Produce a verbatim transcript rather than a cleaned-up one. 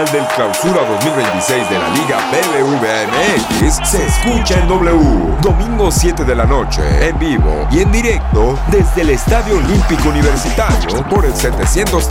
final del Clausura dos mil veintiséis de la Liga B B V A M X se escucha en W. Domingo siete de la noche, en vivo y en directo desde el Estadio Olímpico Universitario por el setecientos